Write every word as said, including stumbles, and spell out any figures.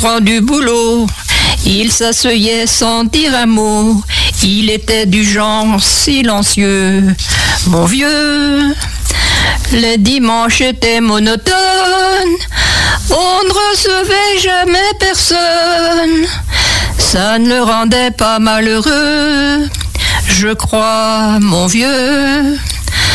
rentrant du boulot, il s'asseyait sans dire un mot. Il était du genre silencieux. Mon vieux, les dimanches étaient monotones. On ne recevait jamais personne. Ça ne le rendait pas malheureux, je crois, mon vieux.